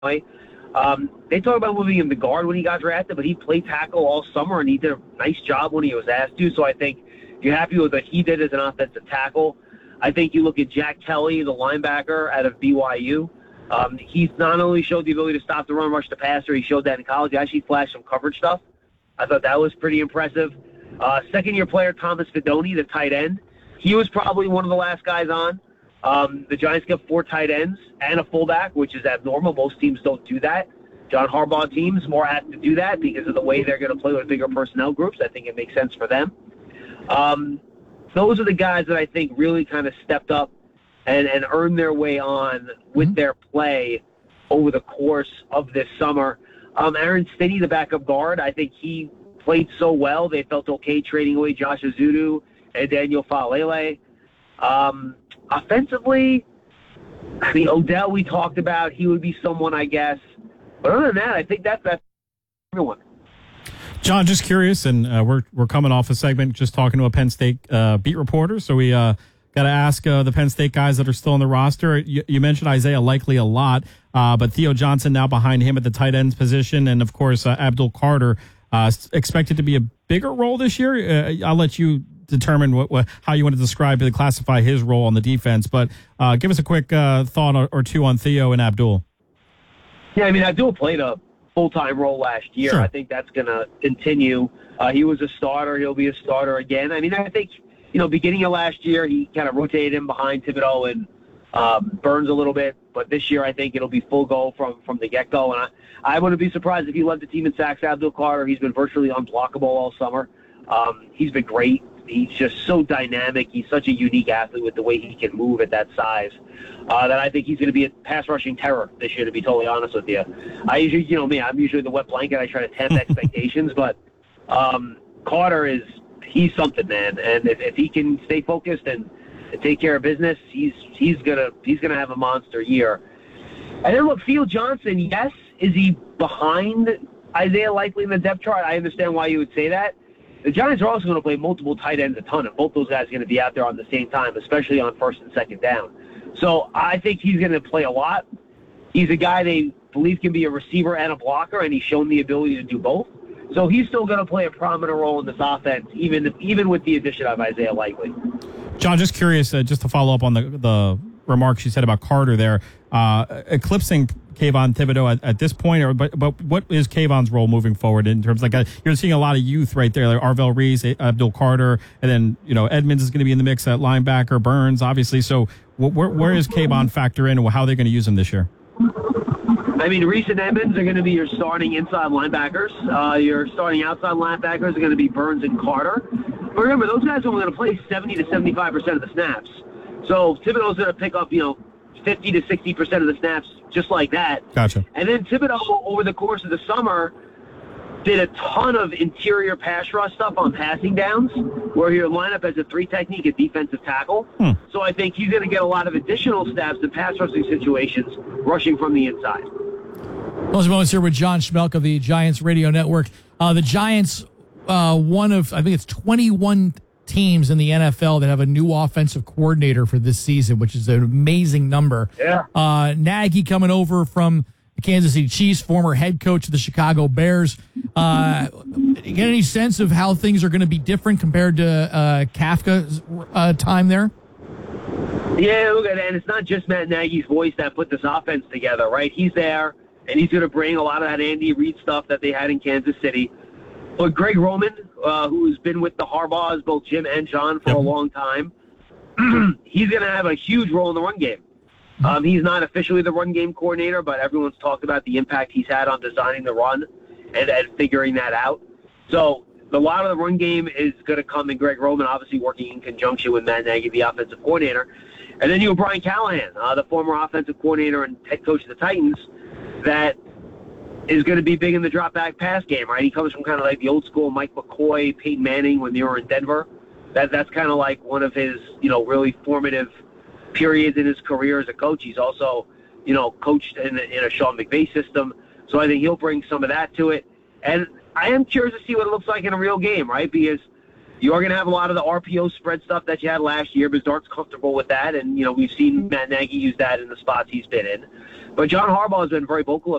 They talk about moving him to guard when he got drafted, but he played tackle all summer, and he did a nice job when he was asked to. So I think you're happy with what he did as an offensive tackle. I think you look at Jack Kelly, the linebacker out of BYU. He's not only showed the ability to stop the run, rush the passer, he showed that in college. He actually flashed some coverage stuff. I thought that was pretty impressive. Second-year player Thomas Fidone, the tight end. He was probably one of the last guys on. The Giants get 4 tight ends and a fullback, which is abnormal. Most teams don't do that. John Harbaugh teams more apt to do that because of the way they're going to play with bigger personnel groups. I think it makes sense for them. Those are the guys that I think really kind of stepped up and earned their way on with their play over the course of this summer. Aaron Stinney, the backup guard, I think he played so well. They felt okay trading away Josh Azudu and Daniel Faalele. Offensively, I mean, Odell we talked about. He would be someone, I guess. But other than that, I think that's everyone. John, just curious, and we're coming off a segment just talking to a Penn State beat reporter, so we got to ask the Penn State guys that are still on the roster. You mentioned Isaiah Likely a lot, but Theo Johnson now behind him at the tight ends position, and of course Abdul Carter expected to be a bigger role this year. I'll let you determine how you want to describe and classify his role on the defense, but give us a quick thought or two on Theo and Abdul. Yeah, I mean, Abdul played a full-time role last year. Sure. I think that's going to continue. He was a starter. He'll be a starter again. I mean, I think, beginning of last year, he kind of rotated him behind Thibodeau and Burns a little bit. But this year, I think it'll be full go from the get-go. And I wouldn't be surprised if he led the team in sacks. Abdul Carter, he's been virtually unblockable all summer. He's been great. He's just so dynamic. He's such a unique athlete with the way he can move at that size that I think he's going to be a pass-rushing terror this year, to be totally honest with you. I usually, me, I'm usually the wet blanket. I try to tempt expectations, but Carter he's something, man. And if he can stay focused and take care of business, he's gonna have a monster year. And then look, Theo Johnson, yes, is he behind Isaiah Likely in the depth chart? I understand why you would say that. The Giants are also going to play multiple tight ends a ton, and both those guys are going to be out there on the same time, especially on first and second down. So I think he's going to play a lot. He's a guy they believe can be a receiver and a blocker, and he's shown the ability to do both. So he's still going to play a prominent role in this offense, even with the addition of Isaiah Likely. John, just curious, just to follow up on the remarks you said about Carter there, eclipsing Kayvon Thibodeau at this point, but what is Kayvon's role moving forward in terms of you're seeing a lot of youth right there, like Arvell Reese, Abdul Carter, and then Edmonds is going to be in the mix at linebacker, Burns obviously. So where is Kayvon factor in, and how are they going to use him this year? I mean, Reese and Edmonds are going to be your starting inside linebackers. Your starting outside linebackers are going to be Burns and Carter. But remember, those guys are only going to play 70 to 75% of the snaps. So Thibodeau's going to pick up, 50 to 60% of the snaps just like that. Gotcha. And then Thibodeau, over the course of the summer, did a ton of interior pass rush stuff on passing downs, where he'll line up as a 3 technique at defensive tackle. So I think he's going to get a lot of additional snaps in pass rushing situations, rushing from the inside. Those moments here with John Schmelk of the Giants Radio Network. The Giants, one of, I think it's 21 teams in the NFL that have a new offensive coordinator for this season, which is an amazing number. Yeah. Nagy coming over from the Kansas City Chiefs, former head coach of the Chicago Bears. Get any sense of how things are going to be different compared to Kafka's time there? Yeah, look at that. And it's not just Matt Nagy's voice that put this offense together, right? He's there, and he's going to bring a lot of that Andy Reid stuff that they had in Kansas City. But Greg Roman, who's been with the Harbaughs, both Jim and John, for a long time, he's going to have a huge role in the run game. He's not officially the run game coordinator, but everyone's talked about the impact he's had on designing the run and figuring that out. So a lot of the run game is going to come in Greg Roman, obviously working in conjunction with Matt Nagy, the offensive coordinator. And then you have Brian Callahan, the former offensive coordinator and head coach of the Titans, that is going to be big in the drop-back pass game, right? He comes from kind of like the old-school Mike McCoy, Peyton Manning when they were in Denver. That's kind of like one of his, really formative periods in his career as a coach. He's also, coached in a Sean McVay system. So I think he'll bring some of that to it. And I am curious to see what it looks like in a real game, right? Because you are going to have a lot of the RPO spread stuff that you had last year, but Dart's comfortable with that. And, we've seen Matt Nagy use that in the spots he's been in. But John Harbaugh has been very vocal